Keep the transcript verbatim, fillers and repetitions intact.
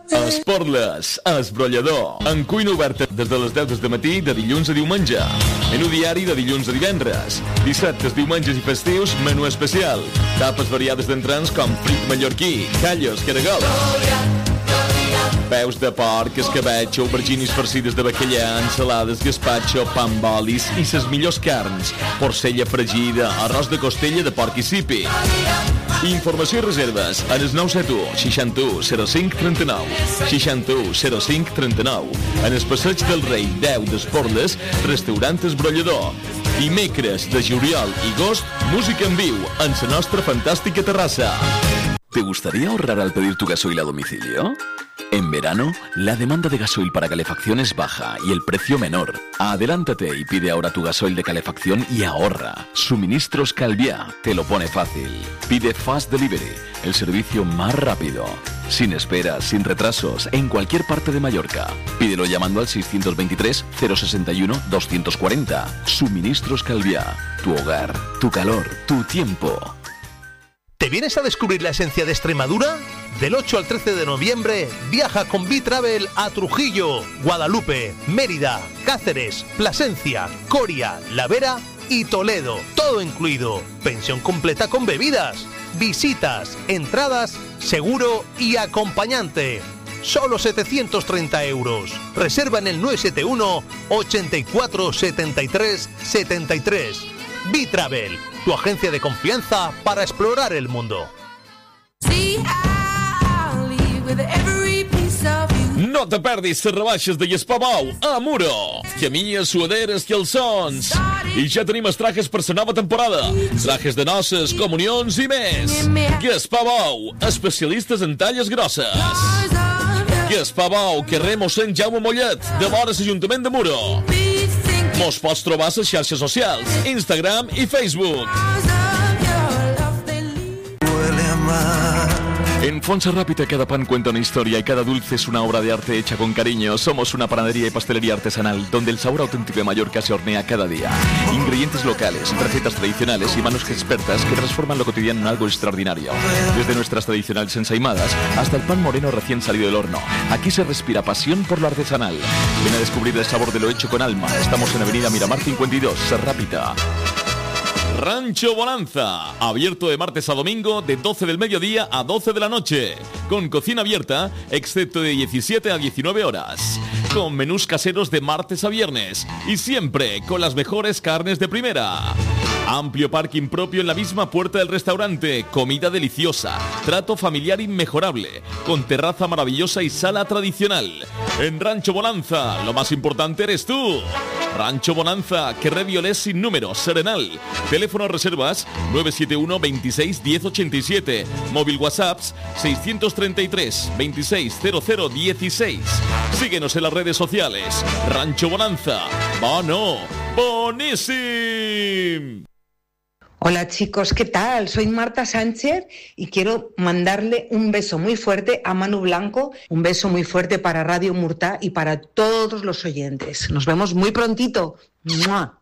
Esporles, esbrollador. En cuina oberta des de les deu del matí de dilluns a diumenge. Menú diari de dilluns a divendres. Dissabtes, diumenges i festius, menú especial. Tapes variades d'entrants com frit mallorquí, callos, caragols. Peus de porc, escabetx, auberginis farcides de bacallà, ensalades, gaspatxo, pa amb olis i ses millors carns. Porcella fregida, arròs de costella de porc i sipi. Informació i reserves en el nou set u, seixanta-u, zero cinc, trenta-nou. seixanta-u, zero cinc, trenta-nou. En el passeig del Rei deu d'Esporles, restaurant Esbrollador. Dimecres de juliol i agost, música en viu en la nostra fantàstica terrassa. ¿Te gustaría ahorrar al pedir tu gasoil a domicilio? En verano, la demanda de gasoil para calefacción es baja y el precio menor. Adelántate y pide ahora tu gasoil de calefacción y ahorra. Suministros Calviá te lo pone fácil. Pide Fast Delivery, el servicio más rápido. Sin esperas, sin retrasos, en cualquier parte de Mallorca. Pídelo llamando al seiscientos veintitrés, cero sesenta y uno, doscientos cuarenta. Suministros Calviá. Tu hogar, tu calor, tu tiempo. ¿Te vienes a descubrir la esencia de Extremadura? Del ocho al trece de noviembre, viaja con B-Travel a Trujillo, Guadalupe, Mérida, Cáceres, Plasencia, Coria, La Vera y Toledo. Todo incluido. Pensión completa con bebidas, visitas, entradas, seguro y acompañante. Solo setecientos treinta euros. Reserva en el nueve siete uno, ochenta y cuatro, setenta y tres, setenta y tres. B-Travel, tu agencia de confianza para explorar el mundo. No te perdis les rebaixes de Gaspabau a Muro. Camilles, suaderes, calçons. I ja tenim els trajes per la nova temporada. Trajes de noces, comunions i més. Gaspabau, especialistes en talles grosses. Gaspabau, carrer mossèn Jaume Mollet, de vora l'Ajuntament de Muro. Mos pots trobar a les xarxes socials, Instagram y Facebook. En Fonsa Rápida cada pan cuenta una historia y cada dulce es una obra de arte hecha con cariño. Somos una panadería y pastelería artesanal donde el sabor auténtico de Mallorca se hornea cada día. Ingredientes locales, recetas tradicionales y manos expertas que transforman lo cotidiano en algo extraordinario. Desde nuestras tradicionales ensaimadas hasta el pan moreno recién salido del horno. Aquí se respira pasión por lo artesanal. Ven a descubrir el sabor de lo hecho con alma. Estamos en Avenida Miramar cincuenta y dos, Rápida. Rancho Bonanza, abierto de martes a domingo de doce del mediodía a doce de la noche, con cocina abierta, excepto de diecisiete a diecinueve horas, con menús caseros de martes a viernes y siempre con las mejores carnes de primera. Amplio parking propio en la misma puerta del restaurante, comida deliciosa, trato familiar inmejorable, con terraza maravillosa y sala tradicional. En Rancho Bonanza, lo más importante eres tú. Rancho Bonanza, Carrer Violés sin número, Serenal. Teléfono reservas nueve siete uno, veintiséis, diez ochenta y siete. Móvil WhatsApps seiscientos treinta y tres, veintiséis, cero cero dieciséis. Síguenos en las redes sociales. Rancho Bonanza. ¡Bono! ¡Bonísimo! Hola chicos, ¿qué tal? Soy Marta Sánchez y quiero mandarle un beso muy fuerte a Manu Blanco, un beso muy fuerte para Radio Murta y para todos los oyentes. Nos vemos muy prontito. ¡Mua!